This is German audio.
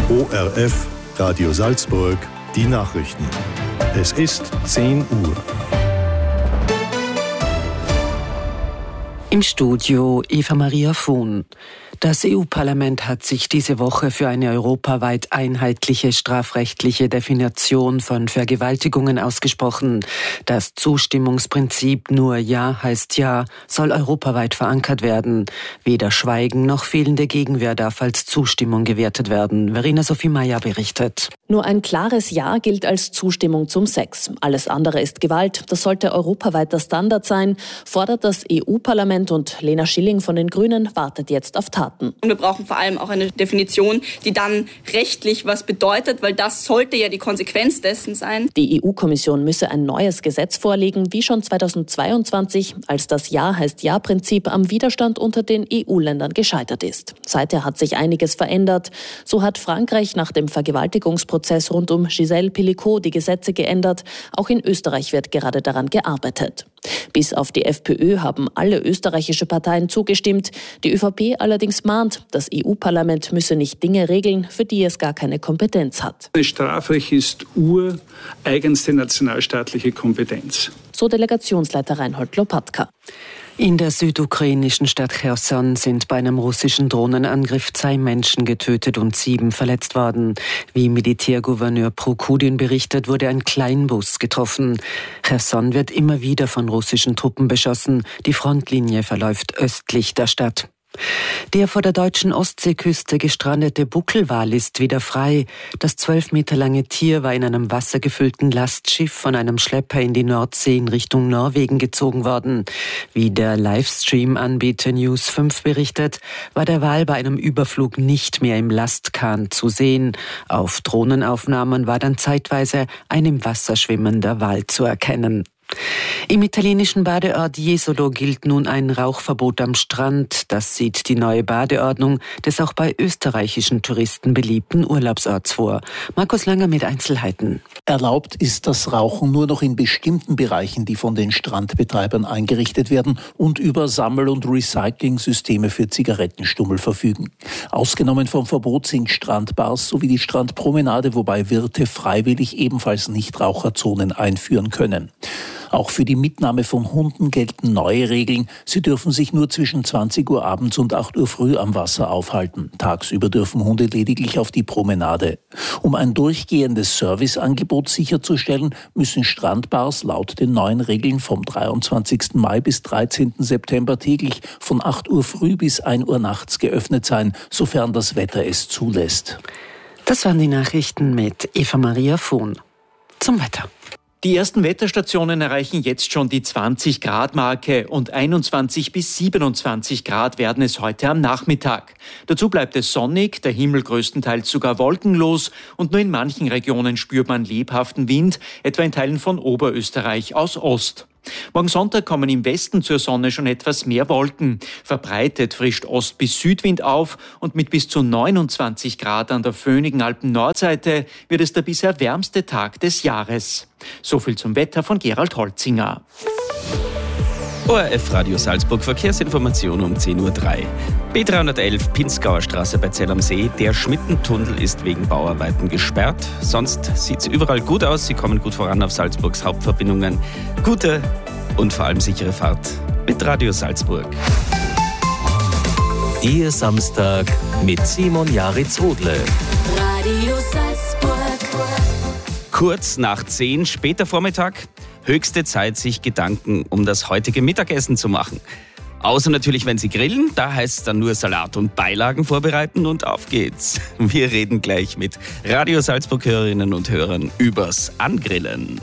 ORF Radio Salzburg, die Nachrichten. Es ist 10 Uhr. Im Studio Eva Maria Fuhn. Das EU-Parlament hat sich diese Woche für eine europaweit einheitliche strafrechtliche Definition von Vergewaltigungen ausgesprochen. Das Zustimmungsprinzip nur Ja heißt Ja soll europaweit verankert werden. Weder Schweigen noch fehlende Gegenwehr darf als Zustimmung gewertet werden. Verena Sophie Meyer berichtet. Nur ein klares Ja gilt als Zustimmung zum Sex. Alles andere ist Gewalt. Das sollte europaweit der Standard sein, fordert das EU-Parlament, und Lena Schilling von den Grünen wartet jetzt auf Taten. Und wir brauchen vor allem auch eine Definition, die dann rechtlich was bedeutet, weil das sollte ja die Konsequenz dessen sein. Die EU-Kommission müsse ein neues Gesetz vorlegen, wie schon 2022, als das Ja heißt Ja-Prinzip am Widerstand unter den EU-Ländern gescheitert ist. Seither hat sich einiges verändert. So hat Frankreich nach dem Vergewaltigungsprozess rund um Gisèle Pelicot die Gesetze geändert. Auch in Österreich wird gerade daran gearbeitet. Bis auf die FPÖ haben alle österreichische Parteien zugestimmt. Die ÖVP allerdings mahnt, das EU-Parlament müsse nicht Dinge regeln, für die es gar keine Kompetenz hat. Das Strafrecht ist ureigenste nationalstaatliche Kompetenz. So Delegationsleiter Reinhold Lopatka. In der südukrainischen Stadt Cherson sind bei einem russischen Drohnenangriff 2 Menschen getötet und 7 verletzt worden. Wie Militärgouverneur Prokudin berichtet, wurde ein Kleinbus getroffen. Cherson wird immer wieder von russischen Truppen beschossen. Die Frontlinie verläuft östlich der Stadt. Der vor der deutschen Ostseeküste gestrandete Buckelwal ist wieder frei. Das 12 Meter lange Tier war in einem wassergefüllten Lastschiff von einem Schlepper in die Nordsee in Richtung Norwegen gezogen worden. Wie der Livestream-Anbieter News 5 berichtet, war der Wal bei einem Überflug nicht mehr im Lastkahn zu sehen. Auf Drohnenaufnahmen war dann zeitweise ein im Wasser schwimmender Wal zu erkennen. Im italienischen Badeort Jesolo gilt nun ein Rauchverbot am Strand. Das sieht die neue Badeordnung des auch bei österreichischen Touristen beliebten Urlaubsorts vor. Markus Langer mit Einzelheiten. Erlaubt ist das Rauchen nur noch in bestimmten Bereichen, die von den Strandbetreibern eingerichtet werden und über Sammel- und Recycling-Systeme für Zigarettenstummel verfügen. Ausgenommen vom Verbot sind Strandbars sowie die Strandpromenade, wobei Wirte freiwillig ebenfalls Nichtraucherzonen einführen können. Auch für die Mitnahme von Hunden gelten neue Regeln. Sie dürfen sich nur zwischen 20 Uhr abends und 8 Uhr früh am Wasser aufhalten. Tagsüber dürfen Hunde lediglich auf die Promenade. Um ein durchgehendes Serviceangebot sicherzustellen, müssen Strandbars laut den neuen Regeln vom 23. Mai bis 13. September täglich von 8 Uhr früh bis 1 Uhr nachts geöffnet sein, sofern das Wetter es zulässt. Das waren die Nachrichten mit Eva Maria Fuhn. Zum Wetter. Die ersten Wetterstationen erreichen jetzt schon die 20-Grad-Marke und 21 bis 27 Grad werden es heute am Nachmittag. Dazu bleibt es sonnig, der Himmel größtenteils sogar wolkenlos und nur in manchen Regionen spürt man lebhaften Wind, etwa in Teilen von Oberösterreich aus Ost. Morgen Sonntag kommen im Westen zur Sonne schon etwas mehr Wolken. Verbreitet frischt Ost- bis Südwind auf und mit bis zu 29 Grad an der föhnigen Alpen-Nordseite wird es der bisher wärmste Tag des Jahres. Soviel zum Wetter von Gerald Holzinger. ORF Radio Salzburg Verkehrsinformation um 10.03 Uhr. B311 Pinzgauer Straße bei Zell am See. Der Schmittentunnel ist wegen Bauarbeiten gesperrt. Sonst sieht es überall gut aus. Sie kommen gut voran auf Salzburgs Hauptverbindungen. Gute und vor allem sichere Fahrt mit Radio Salzburg. Ihr Samstag mit Simon Jaritz-Hodle. Radio Salzburg. Kurz nach 10, später Vormittag. Höchste Zeit, sich Gedanken um das heutige Mittagessen zu machen. Außer natürlich, wenn Sie grillen, da heißt es dann nur Salat und Beilagen vorbereiten und auf geht's. Wir reden gleich mit Radio Salzburg-Hörerinnen und Hörern übers Angrillen.